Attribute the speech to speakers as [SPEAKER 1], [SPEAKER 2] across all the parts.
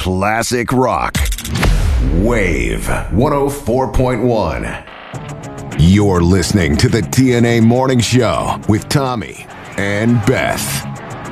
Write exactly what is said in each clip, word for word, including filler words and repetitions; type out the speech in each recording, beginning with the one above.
[SPEAKER 1] classic rock. Wave one oh four point one. You're listening to the T N A Morning Show with Tommy and Beth.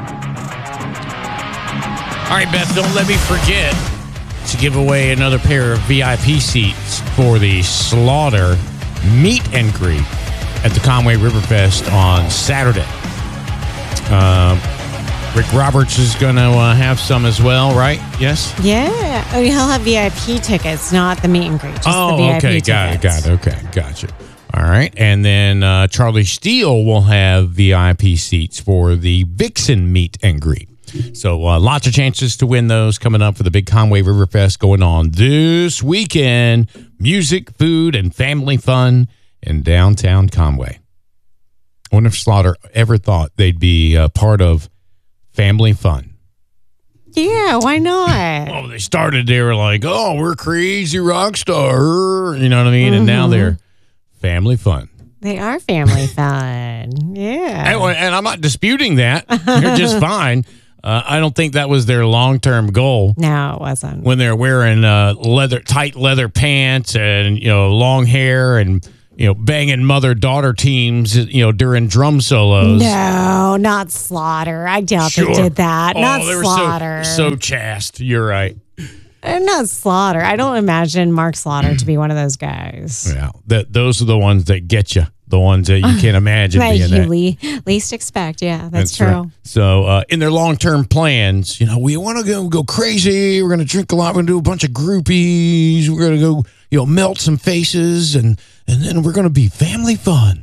[SPEAKER 2] All right, Beth, don't let me forget to give away another pair of V I P seats for the Slaughter meet and greet at the Conway Riverfest on Saturday. Um, Rick Roberts is going to uh, have some as well, right? Yes?
[SPEAKER 3] Yeah. Oh, he'll have V I P tickets, not the meet and greet. Just
[SPEAKER 2] oh,
[SPEAKER 3] the V I P
[SPEAKER 2] okay.
[SPEAKER 3] tickets.
[SPEAKER 2] Got it. Got it. Okay. Gotcha. All right. And then uh, Charlie Steele will have V I P seats for the Vixen meet and greet. So uh, lots of chances to win those coming up for the big Conway Riverfest going on this weekend. Music, food, and family fun in downtown Conway. I wonder if Slaughter ever thought they'd be uh, part of family fun.
[SPEAKER 3] Yeah, why not?
[SPEAKER 2] Oh, they started, they were like, oh, we're crazy rock star. You know what I mean? Mm-hmm. And now they're family fun.
[SPEAKER 3] They are family fun. Yeah.
[SPEAKER 2] And, and I'm not disputing that. They're just fine. Uh, I don't think that was their long-term goal.
[SPEAKER 3] No, it wasn't.
[SPEAKER 2] When they're wearing uh, leather, tight leather pants and, you know, long hair and, you know, banging mother-daughter teams, you know, during drum solos.
[SPEAKER 3] No, not Slaughter. I doubt
[SPEAKER 2] Sure.
[SPEAKER 3] they did that.
[SPEAKER 2] Oh,
[SPEAKER 3] not
[SPEAKER 2] they were
[SPEAKER 3] Slaughter.
[SPEAKER 2] So, so chaste. You're right.
[SPEAKER 3] Not Slaughter. I don't imagine Mark Slaughter to be one of those guys.
[SPEAKER 2] Yeah, that those are the ones that get you. The ones that you can't imagine
[SPEAKER 3] that
[SPEAKER 2] being
[SPEAKER 3] you
[SPEAKER 2] that.
[SPEAKER 3] le- least expect. Yeah, that's,
[SPEAKER 2] That's
[SPEAKER 3] true.
[SPEAKER 2] Right. So uh, in their long-term plans, you know, we want to go go crazy. We're going to drink a lot. We're going to do a bunch of groupies. We're going to go, you know, melt some faces, and and then we're going to be family fun.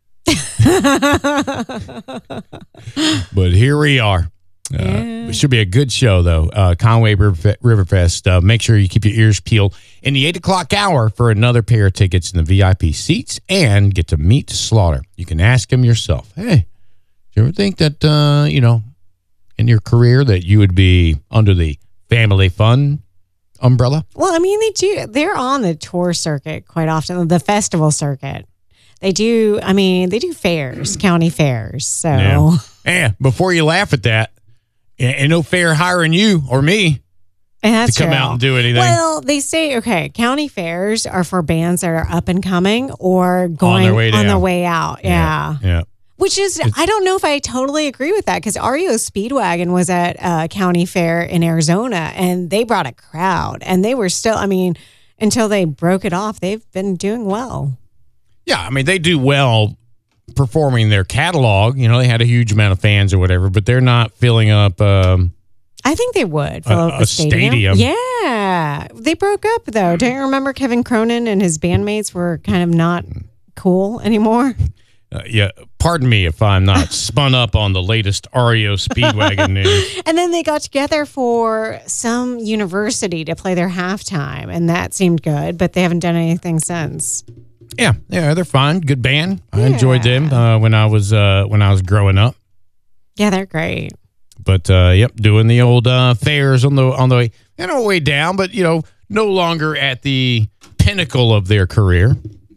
[SPEAKER 2] But here we are. Uh,
[SPEAKER 3] Yeah.
[SPEAKER 2] It should be a good show, though. Uh, Conway River- Riverfest. Uh, make sure you keep your ears peeled in the eight o'clock hour for another pair of tickets in the V I P seats and get to meet Slaughter. You can ask him yourself, hey, do you ever think that, uh, you know, in your career that you would be under the family fun umbrella?
[SPEAKER 3] Well, I mean, they do. They're on the tour circuit quite often, the festival circuit. They do. I mean, they do fairs, county fairs. So,
[SPEAKER 2] Yeah. And before you laugh at that, ain't no fair hiring you or me
[SPEAKER 3] and that's
[SPEAKER 2] to come
[SPEAKER 3] true.
[SPEAKER 2] out and do anything.
[SPEAKER 3] Well, they say, okay, county fairs are for bands that are up and coming or going
[SPEAKER 2] their way
[SPEAKER 3] on their
[SPEAKER 2] down.
[SPEAKER 3] way out. Yeah.
[SPEAKER 2] Yeah.
[SPEAKER 3] Which is, I don't know if I totally agree with that because R E O Speedwagon was at a county fair in Arizona and they brought a crowd and they were still, I mean, until they broke it off, they've been doing well.
[SPEAKER 2] Yeah, I mean, they do well performing their catalog. You know, they had a huge amount of fans or whatever, but they're not filling up um,
[SPEAKER 3] I think they would fill
[SPEAKER 2] a,
[SPEAKER 3] up the
[SPEAKER 2] a
[SPEAKER 3] stadium.
[SPEAKER 2] stadium.
[SPEAKER 3] Yeah. They broke up though. Don't you remember Kevin Cronin and his bandmates were kind of not cool anymore?
[SPEAKER 2] Uh, yeah, pardon me if I'm not spun up on the latest R E O Speedwagon news.
[SPEAKER 3] And then they got together for some university to play their halftime, and that seemed good, but they haven't done anything since.
[SPEAKER 2] Yeah, yeah, they're fine. Good band. I
[SPEAKER 3] Yeah.
[SPEAKER 2] enjoyed them uh, when I was uh, when I was growing up.
[SPEAKER 3] Yeah, they're great.
[SPEAKER 2] But uh, yep, doing the old uh, fairs on the on the way, and on the way down, but you know, no longer at the pinnacle of their career.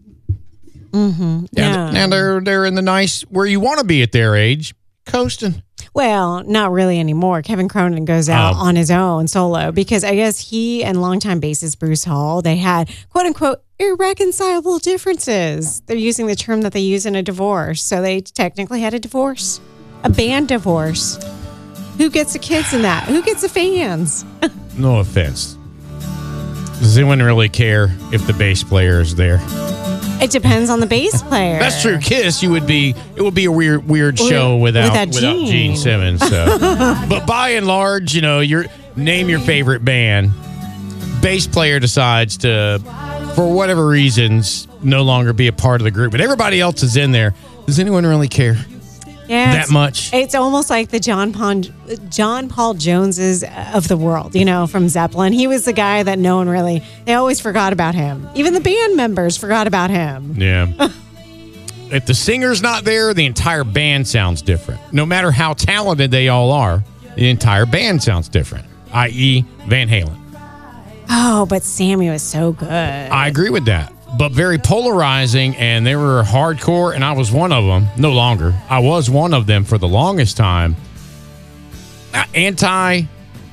[SPEAKER 3] Mm-hmm.
[SPEAKER 2] Yeah,
[SPEAKER 3] Yeah.
[SPEAKER 2] and they're they're in the nice where you want to be at their age, coasting.
[SPEAKER 3] Well, not really anymore. Kevin Cronin goes out
[SPEAKER 2] Oh.
[SPEAKER 3] on his own solo because I guess he and longtime bassist Bruce Hall, they had quote unquote irreconcilable differences. They're using the term that they use in a divorce. So they technically had a divorce, a band divorce. Who gets the kids in that? Who gets the fans?
[SPEAKER 2] No offense. Does anyone really care if the bass player is there?
[SPEAKER 3] It depends on the bass player.
[SPEAKER 2] That's true. Kiss, you would be. It would be a weird, weird show without
[SPEAKER 3] Without
[SPEAKER 2] without
[SPEAKER 3] Gene.
[SPEAKER 2] Gene Simmons. So, but by and large, you know, your name your favorite band. Bass player decides to, for whatever reasons, no longer be a part of the group, but everybody else is in there. Does anyone really care
[SPEAKER 3] Yeah,
[SPEAKER 2] that
[SPEAKER 3] it's-
[SPEAKER 2] much?
[SPEAKER 3] It's almost like the John Paul, John Paul Joneses of the world, you know, from Zeppelin. He was the guy that no one really, they always forgot about him. Even the band members forgot about him.
[SPEAKER 2] Yeah. If the singer's not there, the entire band sounds different. No matter how talented they all are, the entire band sounds different, that is. Van Halen.
[SPEAKER 3] Oh, but Sammy was so good.
[SPEAKER 2] I agree with that, but very polarizing, and they were hardcore, and I was one of them. No longer. I was one of them for the longest time. Uh, Anti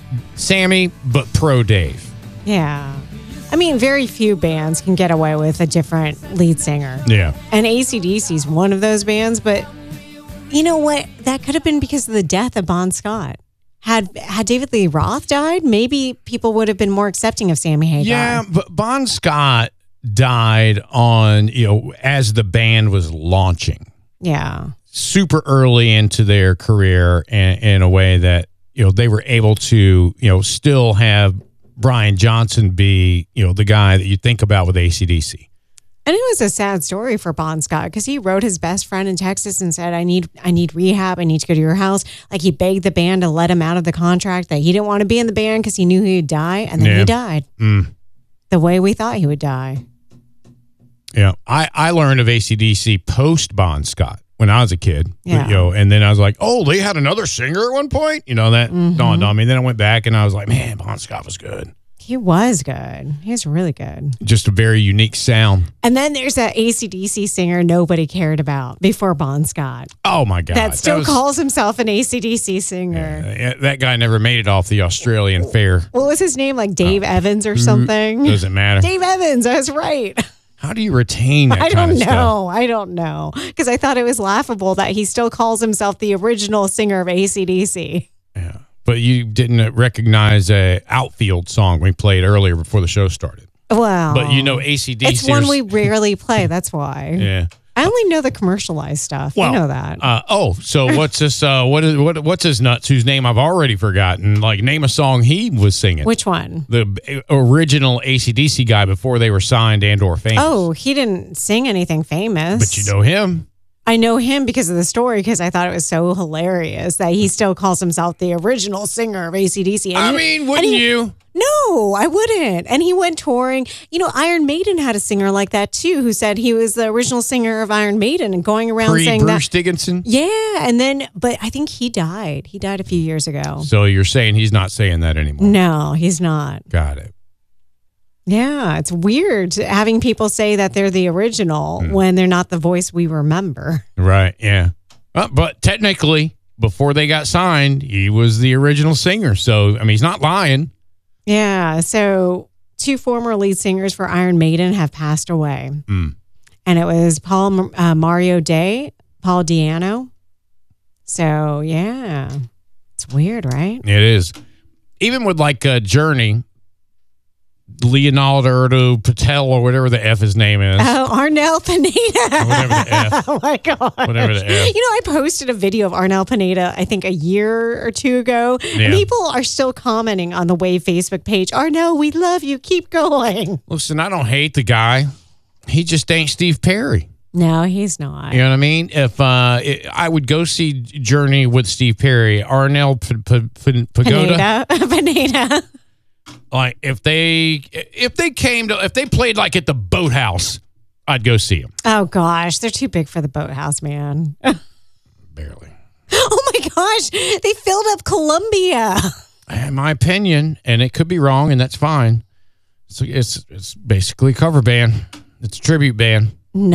[SPEAKER 2] Sammy, but pro Dave.
[SPEAKER 3] Yeah. I mean, very few bands can get away with a different lead singer.
[SPEAKER 2] Yeah.
[SPEAKER 3] And A C D C is one of those bands, but you know what? That could have been because of the death of Bon Scott. Had had David Lee Roth died, maybe people would have been more accepting of Sammy Hagar.
[SPEAKER 2] Yeah, but Bon Scott died on, you know, as the band was launching.
[SPEAKER 3] Yeah.
[SPEAKER 2] Super early into their career, and in a way that, you know, they were able to, you know, still have Brian Johnson be, you know, the guy that you think about with A C D C.
[SPEAKER 3] And it was a sad story for Bon Scott because he wrote his best friend in Texas and said, I need I need rehab. I need to go to your house. Like, he begged the band to let him out of the contract, that he didn't want to be in the band because he knew he would die. And then
[SPEAKER 2] yeah.
[SPEAKER 3] he died
[SPEAKER 2] Mm.
[SPEAKER 3] the way we thought he would die.
[SPEAKER 2] Yeah. I, I learned of A C D C post Bon Scott when I was a kid.
[SPEAKER 3] Yeah.
[SPEAKER 2] You know, and then I was like, oh, they had another singer at one point? You know, that
[SPEAKER 3] Mm-hmm.
[SPEAKER 2] dawned on me. Then I went back and I was like, man, Bon Scott was good.
[SPEAKER 3] He was good. He was really good.
[SPEAKER 2] Just a very unique sound.
[SPEAKER 3] And then there's that A C D C singer nobody cared about before Bon Scott.
[SPEAKER 2] Oh, my God.
[SPEAKER 3] That still
[SPEAKER 2] was-
[SPEAKER 3] calls himself an A C D C singer.
[SPEAKER 2] Yeah, that guy never made it off the Australian fair.
[SPEAKER 3] What was his name? Like Dave Evans or something?
[SPEAKER 2] Doesn't matter.
[SPEAKER 3] Dave Evans, I was right.
[SPEAKER 2] How do you retain that
[SPEAKER 3] I
[SPEAKER 2] kind
[SPEAKER 3] don't
[SPEAKER 2] of
[SPEAKER 3] know.
[SPEAKER 2] stuff?
[SPEAKER 3] I don't know. Because I thought it was laughable that he still calls himself the original singer of A C D C.
[SPEAKER 2] Yeah. But you didn't recognize a outfield song we played earlier before the show started.
[SPEAKER 3] Well,
[SPEAKER 2] But you know A C D C.
[SPEAKER 3] it's one we rarely play. That's why.
[SPEAKER 2] Yeah.
[SPEAKER 3] I only know the commercialized stuff.
[SPEAKER 2] Well,
[SPEAKER 3] you know that.
[SPEAKER 2] Uh, oh, so what's this? Uh, what is what? What's his nuts? Whose name I've already forgotten? Like, name a song he was singing.
[SPEAKER 3] Which one?
[SPEAKER 2] The original A C D C guy before they were signed and or famous.
[SPEAKER 3] Oh, he didn't sing anything famous.
[SPEAKER 2] but you know him.
[SPEAKER 3] I know him because of the story, because I thought it was so hilarious that he still calls himself the original singer of A C D C. And
[SPEAKER 2] I
[SPEAKER 3] he-
[SPEAKER 2] mean,
[SPEAKER 3] and
[SPEAKER 2] wouldn't
[SPEAKER 3] he-
[SPEAKER 2] you?
[SPEAKER 3] No, I wouldn't. And he went touring. You know, Iron Maiden had a singer like that too, who said he was the original singer of Iron Maiden and going around
[SPEAKER 2] Pre
[SPEAKER 3] saying
[SPEAKER 2] Bruce
[SPEAKER 3] that.
[SPEAKER 2] Dickinson.
[SPEAKER 3] Yeah, and then, but I think he died. He died a few years ago.
[SPEAKER 2] So you're saying he's not saying that anymore?
[SPEAKER 3] No, he's not.
[SPEAKER 2] Got it.
[SPEAKER 3] Yeah, it's weird having people say that they're the original
[SPEAKER 2] Hmm.
[SPEAKER 3] when they're not the voice we remember.
[SPEAKER 2] Right. Yeah. Uh, but technically, before they got signed, he was the original singer. So I mean, he's not lying.
[SPEAKER 3] Yeah, so two former lead singers for Iron Maiden have passed away.
[SPEAKER 2] Mm.
[SPEAKER 3] And it was Paul uh, Mario Day, Paul Diano. So, yeah, it's weird, right?
[SPEAKER 2] It is. Even with like uh, Journey, Leonardo Patel or whatever the F his name is.
[SPEAKER 3] Oh, Arnel Pineda.
[SPEAKER 2] Whatever the F.
[SPEAKER 3] Oh, my God.
[SPEAKER 2] Whatever the F.
[SPEAKER 3] You know, I posted a video of Arnel Pineda, I think a year or two ago.
[SPEAKER 2] Yeah.
[SPEAKER 3] And people are still commenting on the Wave Facebook page. Arnel, we love you. Keep going.
[SPEAKER 2] Listen, I don't hate the guy. He just ain't Steve Perry.
[SPEAKER 3] No, he's not.
[SPEAKER 2] You know what I mean? If uh, it, I would go see Journey with Steve Perry, Arnel P- P- P- Pagoda.
[SPEAKER 3] Pineda. Pineda.
[SPEAKER 2] Like if they if they came to if they played like at the Boathouse, I'd go see them.
[SPEAKER 3] Oh, gosh. They're too big for the Boathouse, man.
[SPEAKER 2] Barely.
[SPEAKER 3] Oh, my gosh. They filled up Columbia.
[SPEAKER 2] In my opinion, and it could be wrong, and that's fine. So it's it's basically a cover band. It's a tribute band.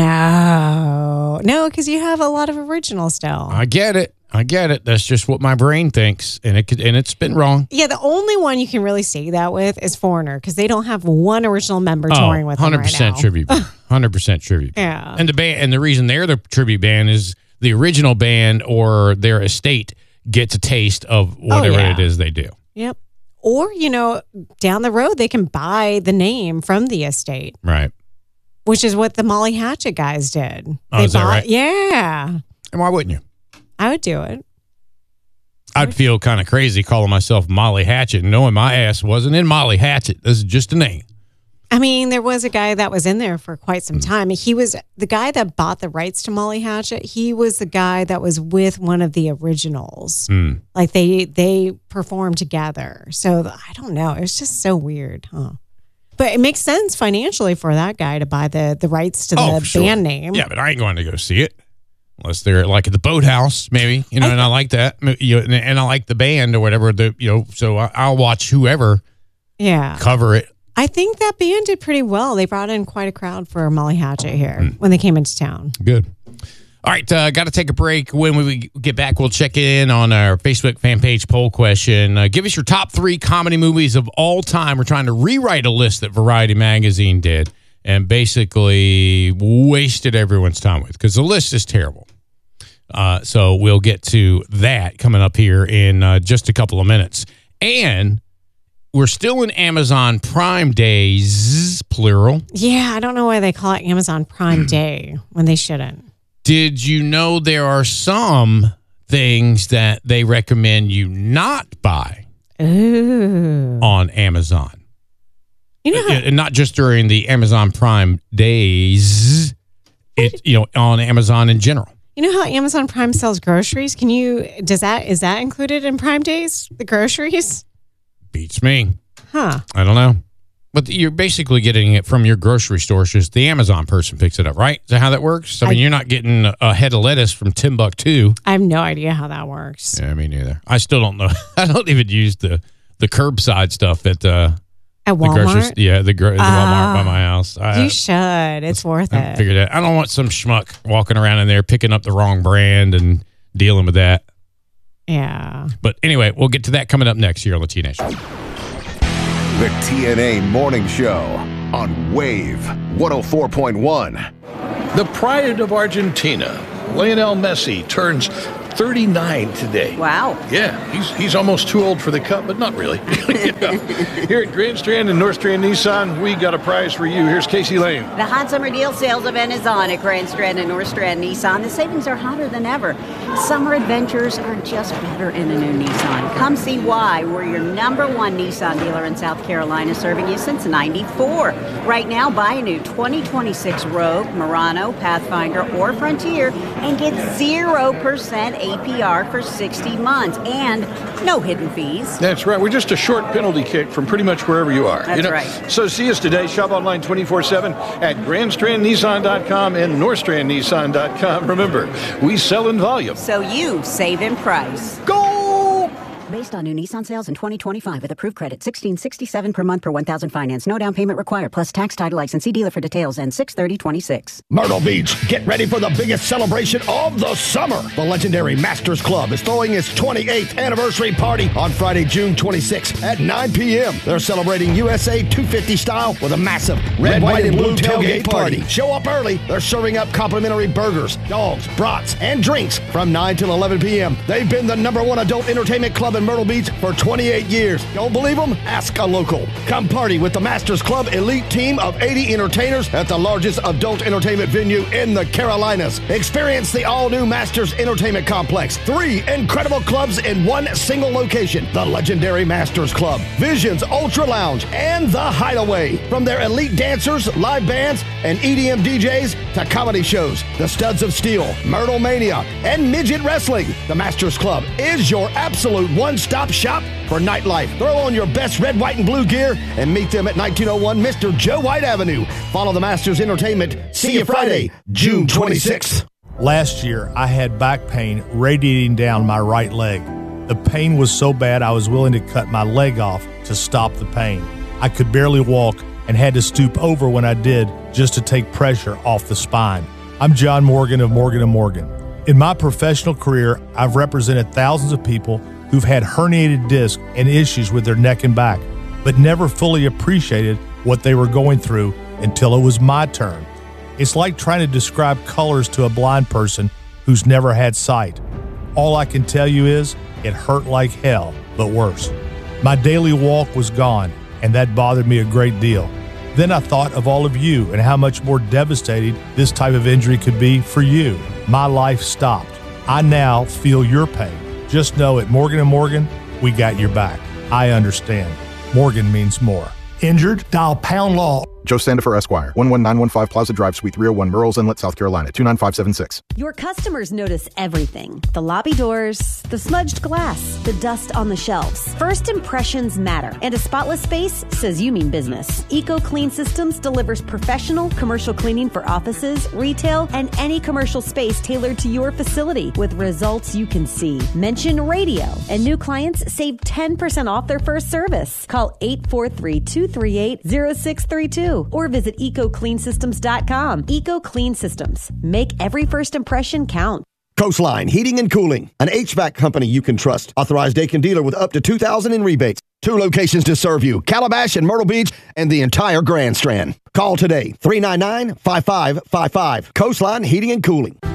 [SPEAKER 3] No. No, because you have a lot of original still.
[SPEAKER 2] I get it. I get it. That's just what my brain thinks, and it could, and it's been wrong.
[SPEAKER 3] Yeah, the only one you can really say that with is Foreigner, because they don't have one original member touring with them
[SPEAKER 2] one hundred
[SPEAKER 3] right
[SPEAKER 2] percent
[SPEAKER 3] now.
[SPEAKER 2] tribute band. one hundred percent tribute band.
[SPEAKER 3] Yeah.
[SPEAKER 2] And the band, and the reason they're the tribute band is the original band or their estate gets a taste of whatever
[SPEAKER 3] yeah.
[SPEAKER 2] it is they do.
[SPEAKER 3] Yep. Or, you know, down the road, they can buy the name from the estate,
[SPEAKER 2] Right.
[SPEAKER 3] which is what the Molly Hatchet guys did.
[SPEAKER 2] Oh,
[SPEAKER 3] They
[SPEAKER 2] is that
[SPEAKER 3] bought-
[SPEAKER 2] right?
[SPEAKER 3] Yeah.
[SPEAKER 2] And why wouldn't you?
[SPEAKER 3] I would do it.
[SPEAKER 2] I'd feel kind of crazy calling myself Molly Hatchet and knowing my ass wasn't in Molly Hatchet. This is just a name.
[SPEAKER 3] I mean, there was a guy that was in there for quite some time. He was the guy that bought the rights to Molly Hatchet. He was the guy that was with one of the originals.
[SPEAKER 2] Mm.
[SPEAKER 3] Like they they performed together. So I don't know. It was just so weird, huh? But it makes sense financially for that guy to buy the the rights to the
[SPEAKER 2] Oh, sure.
[SPEAKER 3] band name.
[SPEAKER 2] Yeah, but I ain't going to go see it. Unless they're like at the Boathouse, maybe, you know,
[SPEAKER 3] I
[SPEAKER 2] and I like that, you know, and, and I like the band or whatever, the you know, so I, I'll watch whoever
[SPEAKER 3] Yeah.
[SPEAKER 2] cover it.
[SPEAKER 3] I think that band did pretty well. They brought in quite a crowd for Molly Hatchet here
[SPEAKER 2] Mm.
[SPEAKER 3] when they came into town.
[SPEAKER 2] Good. All right, uh, got to take a break. When we get back, we'll check in on our Facebook fan page poll question. Uh, give us your top three comedy movies of all time. We're trying to rewrite a list that Variety Magazine did and basically wasted everyone's time with because the list is terrible. Uh, so we'll get to that coming up here in uh, just a couple of minutes. And we're still in Amazon Prime Days, plural.
[SPEAKER 3] Yeah, I don't know why they call it Amazon Prime Day when they shouldn't.
[SPEAKER 2] Did you know there are some things that they recommend you not buy
[SPEAKER 3] Ooh.
[SPEAKER 2] on Amazon?
[SPEAKER 3] You know, how-
[SPEAKER 2] And not just during the Amazon Prime Days, it you know on Amazon in general.
[SPEAKER 3] you know how Amazon Prime sells groceries? Can you? Does that is that included in Prime Days? The groceries?
[SPEAKER 2] Beats me.
[SPEAKER 3] Huh?
[SPEAKER 2] I don't know. But you're basically getting it from your grocery store. It's just the Amazon person picks it up, right? Is that how that works? I mean,
[SPEAKER 3] I-
[SPEAKER 2] you're not getting a head of lettuce from Timbuktu.
[SPEAKER 3] I have no idea how that works.
[SPEAKER 2] Yeah, me neither. I still don't know. I don't even use the the curbside stuff at uh,
[SPEAKER 3] At
[SPEAKER 2] the grocery.
[SPEAKER 3] Walmart,
[SPEAKER 2] Yeah, the, gro- the Walmart by
[SPEAKER 3] Ah.
[SPEAKER 2] my house. I,
[SPEAKER 3] you should. It's worth
[SPEAKER 2] I
[SPEAKER 3] it.
[SPEAKER 2] figured that. I don't want some schmuck walking around in there picking up the wrong brand and dealing with that.
[SPEAKER 3] Yeah.
[SPEAKER 2] But anyway, we'll get to that coming up next here on the T N A Show.
[SPEAKER 1] The T N A Morning Show on Wave one oh four point one.
[SPEAKER 4] The pride of Argentina, Lionel Messi, turns thirty-nine today.
[SPEAKER 5] Wow.
[SPEAKER 4] Yeah, he's he's almost too old for the cup, but not really. Yeah. Here at Grand Strand and North Strand Nissan, we got a prize for you. Here's Casey Lane.
[SPEAKER 5] The hot summer deal sales event is on at Grand Strand and North Strand Nissan. The savings are hotter than ever. Summer adventures are just better in a new Nissan. Come see why. We're your number one Nissan dealer in South Carolina, serving you since ninety-four. Right now, buy a new twenty twenty-six Rogue, Murano, Pathfinder, or Frontier and get zero percent A P R for sixty months and no hidden fees.
[SPEAKER 4] That's right. We're just a short penalty kick from pretty much wherever you are.
[SPEAKER 5] That's
[SPEAKER 4] you know?
[SPEAKER 5] right.
[SPEAKER 4] So see us today. Shop online twenty-four seven at grand strand nissan dot com and north strand nissan dot com. Remember, we sell in volume.
[SPEAKER 5] So you save in price.
[SPEAKER 4] Go!
[SPEAKER 5] Based on new Nissan sales in twenty twenty-five with approved credit, sixteen sixty-seven per month per one thousand finance. No down payment required, plus tax, title, license. See dealer for details and six thirty twenty-six.
[SPEAKER 6] Myrtle Beach, get ready for the biggest celebration of the summer. The legendary Masters Club is throwing its twenty-eighth anniversary party on Friday, June twenty-sixth at nine p.m. They're celebrating U S A two fifty style with a massive red, white, and blue tailgate party. Show up early. They're serving up complimentary burgers, dogs, brats, and drinks from nine till eleven p.m. They've been the number one adult entertainment club in Myrtle Beach for twenty-eight years. Don't believe them? Ask a local. Come party with the Masters Club elite team of eighty entertainers at the largest adult entertainment venue in the Carolinas. Experience the all-new Masters Entertainment Complex. Three incredible clubs in one single location. The legendary Masters Club, Visions Ultra Lounge, and The Hideaway. From their elite dancers, live bands, and E D M D Js to comedy shows, the Studs of Steel, Myrtle Mania, and Midget Wrestling, the Masters Club is your absolute one-stop shop for nightlife. Throw on your best red, white, and blue gear and meet them at nineteen oh one Mister Joe White Avenue. Follow the Masters Entertainment. See you Friday, June twenty-sixth.
[SPEAKER 7] Last year, I had back pain radiating down my right leg. The pain was so bad I was willing to cut my leg off to stop the pain. I could barely walk and had to stoop over when I did just to take pressure off the spine. I'm John Morgan of Morgan and Morgan. In my professional career, I've represented thousands of people who've had herniated discs and issues with their neck and back, but never fully appreciated what they were going through until it was my turn. It's like trying to describe colors to a blind person who's never had sight. All I can tell you is it hurt like hell, but worse. My daily walk was gone, and that bothered me a great deal. Then I thought of all of you and how much more devastating this type of injury could be for you. My life stopped. I now feel your pain. Just know at Morgan and Morgan, we got your back. I understand. Morgan means more.
[SPEAKER 6] Injured? Dial pound law.
[SPEAKER 8] Joe Sandifer, Esquire, one one nine one five Plaza Drive, Suite three oh one, Murrells Inlet, South Carolina, two nine five seven six.
[SPEAKER 9] Your customers notice everything. The lobby doors, the smudged glass, the dust on the shelves. First impressions matter, and a spotless space says you mean business. Eco Clean Systems delivers professional commercial cleaning for offices, retail, and any commercial space tailored to your facility with results you can see. Mention radio, and new clients save ten percent off their first service. Call eight four three, two three eight, zero six three two. too. Or visit eco clean systems dot com. Eco Clean Systems. Make every first impression count.
[SPEAKER 6] Coastline Heating and Cooling, an H V A C company you can trust. Authorized Aiken dealer with up to two thousand dollars in rebates. Two locations to serve you, Calabash and Myrtle Beach, and the entire Grand Strand. Call today, three nine nine, five five five five. Coastline Heating and Cooling.